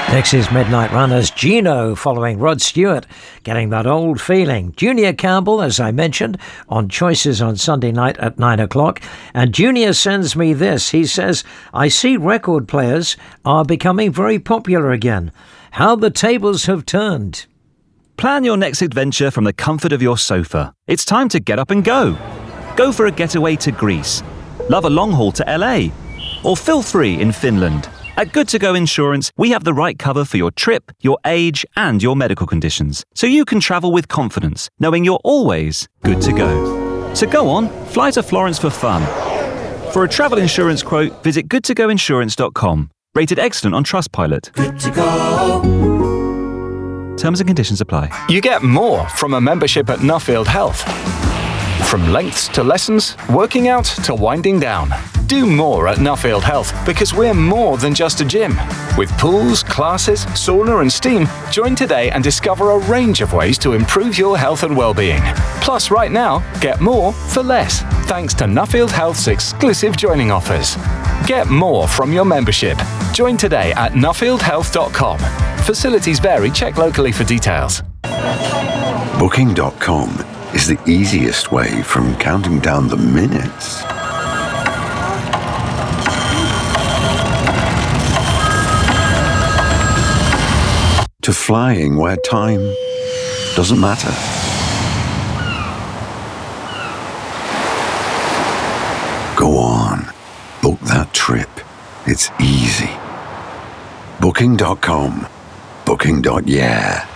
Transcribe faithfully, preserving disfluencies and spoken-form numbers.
Next is Midnight Runners, Gino, following Rod Stewart, getting that old feeling. Junior Campbell, as I mentioned, on Choices on Sunday night at nine o'clock. And Junior sends me this. He says, I see record players are becoming very popular again. How the tables have turned. Plan your next adventure from the comfort of your sofa. It's time to get up and go. Go for a getaway to Greece. Love a long haul to L A. Or feel free in Finland. At Good To Go Insurance, we have the right cover for your trip, your age, and your medical conditions, so you can travel with confidence, knowing you're always good to go. So go on, fly to Florence for fun. For a travel insurance quote, visit good to go insurance dot com. Rated excellent on Trustpilot. Good to go. Terms and conditions apply. You get more from a membership at Nuffield Health. From lengths to lessons, working out to winding down. Do more at Nuffield Health because we're more than just a gym. With pools, classes, sauna and steam, join today and discover a range of ways to improve your health and well-being. Plus, right now, get more for less, thanks to Nuffield Health's exclusive joining offers. Get more from your membership. Join today at nuffield health dot com. Facilities vary. Check locally for details. Booking dot com is the easiest way from counting down the minutes to flying where time doesn't matter. Go on, book that trip. It's easy. Booking dot com. Booking. Yeah.